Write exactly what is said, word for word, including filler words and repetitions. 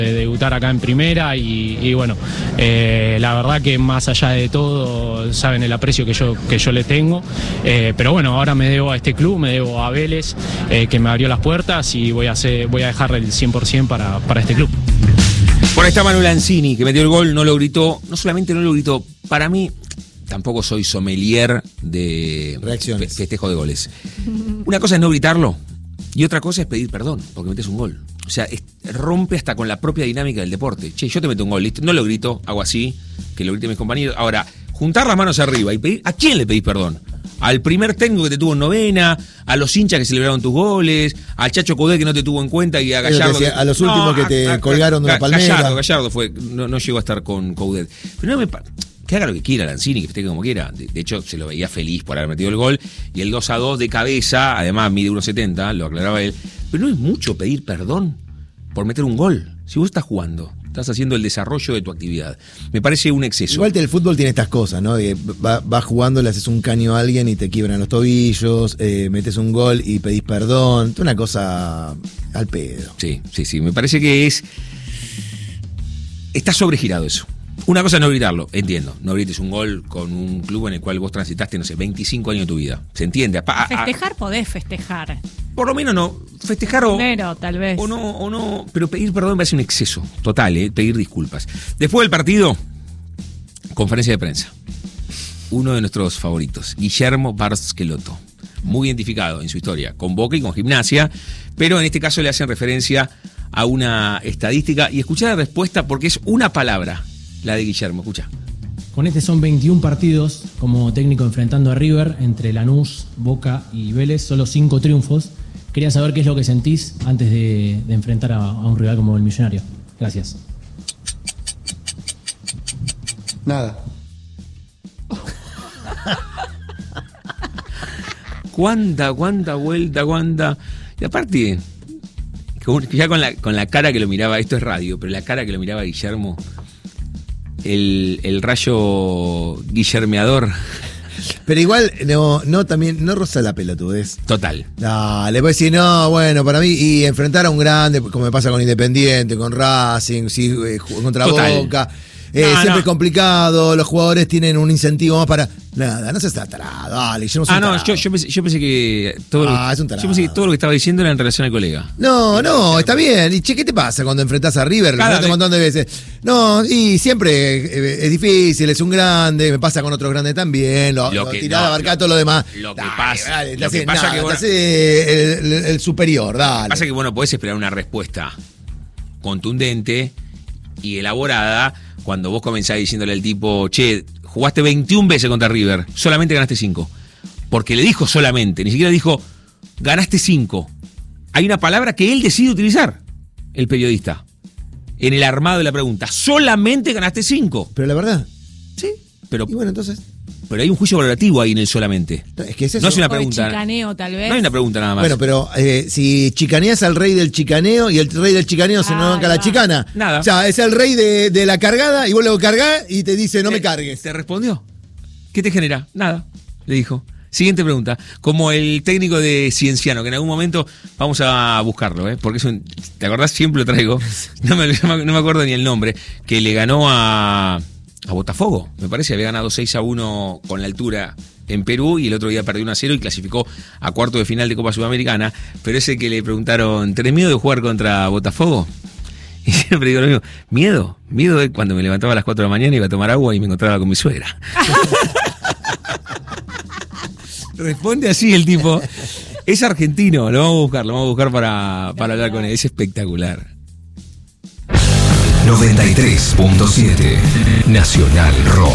de debutar acá en primera y, y bueno, eh, la verdad que más allá de todo saben el aprecio que yo, que yo le tengo, eh, pero bueno, ahora me debo a este club, me debo a Vélez, eh, que me abrió las puertas y voy a, hacer, voy a dejar el cien por ciento para, para este club. Por ahí está Manuel Lanzini, que metió el gol, no lo gritó, no solamente no lo gritó, para mí tampoco soy sommelier de reacciones, festejo de goles. Una cosa es no gritarlo y otra cosa es pedir perdón, porque metes un gol. O sea, es, rompe hasta con la propia dinámica del deporte. Che, yo te meto un gol, listo, no lo grito, hago así, que lo griten mis compañeros. Ahora, juntar las manos arriba y pedir, ¿a quién le pedís perdón? Al primer técnico que te tuvo en novena, a los hinchas que celebraron tus goles, al Chacho Coudet que no te tuvo en cuenta y a Gallardo. Decía, a los últimos no, que te a, a, colgaron de una palmera. Gallardo, Gallardo fue, no, no llegó a estar con Coudet. Pero no me que haga lo que quiera Lanzini, que festeje como quiera. De, de hecho, se lo veía feliz por haber metido el gol. Y el dos a dos de cabeza, además mide uno setenta, lo aclaraba él. Pero no es mucho pedir perdón por meter un gol. Si vos estás jugando, estás haciendo el desarrollo de tu actividad. Me parece un exceso. Igual el fútbol tiene estas cosas, ¿no? Que vas va jugando, le haces un caño a alguien y te quiebran los tobillos, eh, metes un gol y pedís perdón. Es una cosa al pedo. Sí, sí, sí. Me parece que es... Está sobregirado eso. Una cosa es no gritarlo, entiendo. No grites un gol con un club en el cual vos transitaste, no sé, veinticinco años de tu vida. ¿Se entiende? A, a, festejar podés festejar. Por lo menos no. Festejar o... Primero, tal vez. O no, o no. Pero pedir perdón me parece un exceso total, ¿eh? Pedir disculpas. Después del partido, conferencia de prensa. Uno de nuestros favoritos, Guillermo Barros Schelotto. Muy identificado en su historia con Boca y con Gimnasia, pero en este caso le hacen referencia a una estadística. Y escuchá la respuesta porque es una palabra. La de Guillermo, escucha. Con este son veintiún partidos como técnico enfrentando a River, entre Lanús, Boca y Vélez, solo cinco triunfos. Quería saber qué es lo que sentís antes de, de enfrentar a, a un rival como el Millonario. Gracias. Nada. Cuánta, cuánta vuelta, cuánta... Y aparte, ya con la, con la cara que lo miraba, esto es radio, pero la cara que lo miraba Guillermo... El, el rayo guillermeador. Pero igual, no, no también, no roza la pelotudez. Total. No, le puedo decir, no, bueno, para mí, y enfrentar a un grande, como me pasa con Independiente, con Racing, sí, eh, contra Total. Boca. Eh, no, siempre no. Es complicado, los jugadores tienen un incentivo más para. Nada, no se está tarado, dale, yo no soy Ah, no, tarado. yo, yo, pensé, yo pensé que todo ah, lo, es un tarado. Yo pensé que todo lo que estaba diciendo era en relación al colega. No, no, está bien. Y che, ¿qué te pasa cuando enfrentás a River? Lo enfrentaste un montón de veces. No, y siempre es difícil, es un grande, me pasa con otros grandes también, lo, lo, lo tirás, no, abarcás todo lo demás. Lo que dale, pasa, dale, lo hace, que pasa nada, que bueno, hace el, el, el superior, dale. Pasa que bueno, podés esperar una respuesta contundente y elaborada cuando vos comenzás diciéndole al tipo, che, jugaste veintiún veces contra River, solamente ganaste cinco. Porque le dijo solamente, ni siquiera dijo, ganaste cinco. Hay una palabra que él decide utilizar, el periodista, en el armado de la pregunta. Solamente ganaste cinco. Pero la verdad. Sí. Pero, y bueno, entonces... Pero hay un juicio valorativo ahí en el solamente. Es que es eso. No es una o pregunta. Chicaneo, tal vez. No hay una pregunta nada más. Bueno, pero eh, si chicaneas al rey del chicaneo y el rey del chicaneo ah, se no banca la chicana. Nada. O sea, es el rey de, de la cargada y vos lo cargás y te dice no ¿Te, me cargues. ¿Te respondió? ¿Qué te genera? Nada, le dijo. Siguiente pregunta. Como el técnico de Cienciano, que en algún momento vamos a buscarlo, ¿eh? Porque es un, ¿te acordás? Siempre lo traigo. No me, no me acuerdo ni el nombre. Que le ganó a... a Botafogo, me parece, había ganado seis a uno con la altura en Perú y el otro día perdió uno a cero y clasificó a cuarto de final de Copa Sudamericana, pero ese que le preguntaron, ¿tenés miedo de jugar contra Botafogo? Y siempre digo lo mismo, miedo, miedo de cuando me levantaba a las cuatro de la mañana, iba a tomar agua y me encontraba con mi suegra. Responde así el tipo, es argentino, lo vamos a buscar, lo vamos a buscar para, para hablar con él, es espectacular. noventa y tres punto siete Nacional Rock.